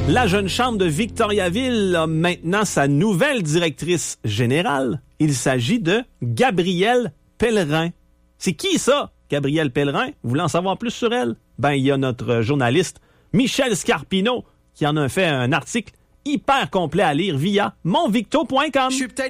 La jeune chambre de Victoriaville a maintenant sa nouvelle directrice générale. Il s'agit de Gabrielle Pellerin. C'est qui ça, Gabrielle Pellerin? Vous voulez en savoir plus sur elle? Ben, il y a notre journaliste Michel Scarpino qui en a fait un article hyper complet à lire via monvicto.com.